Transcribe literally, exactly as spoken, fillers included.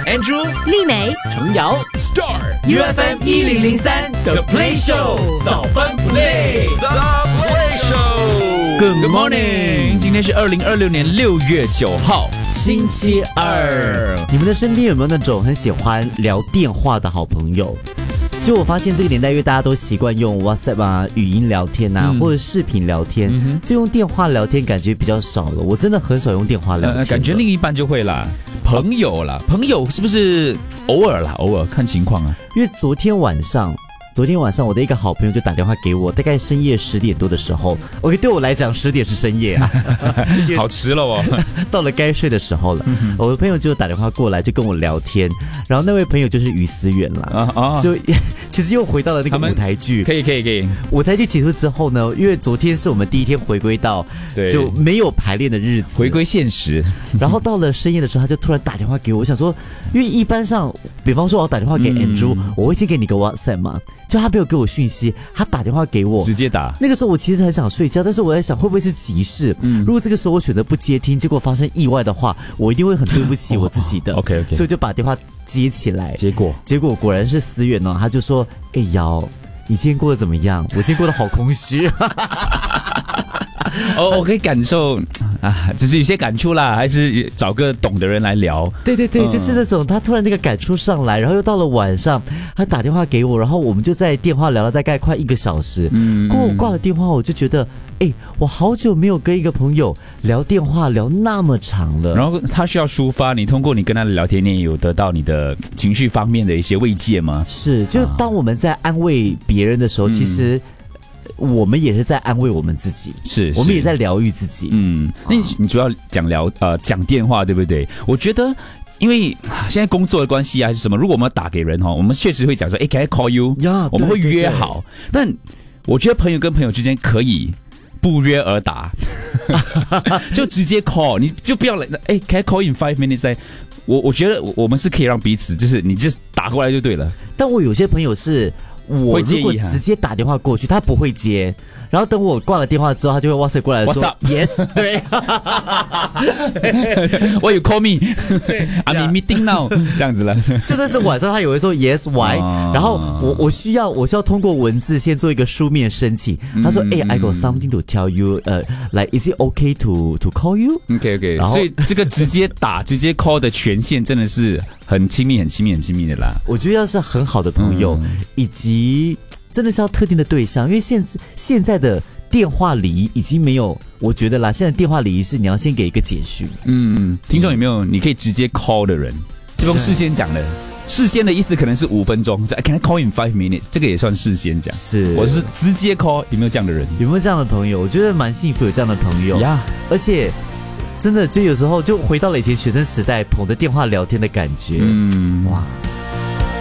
Andrew、 丽美、 程瑶、Star U F M 一零零三 The Play Show 早班不累 The Play Show。Good morning， 今天是二零二六年六月九号，星期二。 你们的身边有没有那种很喜欢聊电话的好朋友？就我发现这个年代，因为大家都习惯用 WhatsApp 啊、语音聊天啊，嗯、或者视频聊天，嗯、所以用电话聊天感觉比较少了。我真的很少用电话聊天、呃， 感觉另一半就会啦，朋友啦，朋友是不是偶尔啦？偶尔看情况啊。 因为昨天晚上。昨天晚上，我的一个好朋友就打电话给我，大概深夜十点多的时候。OK， 对我来讲，十点是深夜啊， 好迟了哦， 到了该睡的时候了。嗯、我的朋友就打电话过来，就跟我聊天。然后那位朋友就是于思远啦，啊啊，就其实又回到了那个舞台剧。 可以可以可以。 舞台剧结束之后呢，因为昨天是我们第一天回归到就没有排练的日子， 回归现实。 然后到了深夜的时候，他就突然打电话给我，我想说，因为一般上，比方说我打电话给 Andrew，、嗯、我会先给你个 WhatsApp 嘛。就他没有给我讯息，他打电话给我， 直接打。 那个时候我其实很想睡觉，但是我在想会不会是急事？嗯，如果这个时候我选择不接听，结果发生意外的话，我一定会很对不起我自己的。 哦、OK OK， 所以就把电话接起来。 结果结果果然是思远哦，他就说：“哎、欸、瑶，你今天过得怎么样？我今天过得好空虚。” 哦，我可以感受啊，只是有些感触啦，还是找个懂的人来聊。 对对对，嗯、就是那种他突然那个感触上来，然后又到了晚上，他打电话给我，然后我们就在电话聊了大概快一个小时。嗯，过我挂了电话，我就觉得，哎，我好久没有跟一个朋友聊电话聊那么长了。 然后他需要抒发，你通过你跟他的聊天，你也有得到你的情绪方面的一些慰藉吗？ 是，就当我们在安慰别人的时候，嗯、其实。我们也是在安慰我们自己， 是， 我们也在疗愈自己。 嗯，那你你主要讲聊呃讲电话对不对？我觉得，因为现在工作的关系啊还是什么，如果我们要打给人哈，我们确实会讲说，哎 ，Can I call you？ 呀， 我们会约好。但我觉得朋友跟朋友之间可以不约而打，就直接 call， 你就不要来，哎 ，Can I call you in five minutes？ 我我觉得我们是可以让彼此，就是你就打过来就对了。 但我有些朋友是。我如果直接打电话过去，他不会接，然后等我挂了电话之后，他就会 WhatsApp 过来说 Yes， 对 ，Why you call me？ I'm in meeting now， 这样子了。 就算是晚上，他也会说 Yes Why，、哦、然后我我需要我需要通过文字先做一个书面申请。嗯、他说，哎、欸、，I got something to tell you， 呃、uh, ，like is it okay to to call you？OK OK， 所以这个直接打直接 call 的权限真的是很亲密、很亲密、很亲密的啦。 我觉得要是很好的朋友，嗯、以及真的是要特定的对象，因为现现在的电话礼仪已经没有，我觉得啦，现在电话礼仪是你要先给一个简讯。 嗯，听众有没有你可以直接 call 的人？就用事先讲的，事先的意思可能是五分钟 ，Can I call in five minutes？ 这个也算事先讲。 是， 我是直接 call， 有没有这样的人？ 有没有这样的朋友？我觉得蛮幸福有这样的朋友呀， yeah. 而且。真的，就有时候就回到了以前学生时代，捧着电话聊天的感觉。嗯，哇。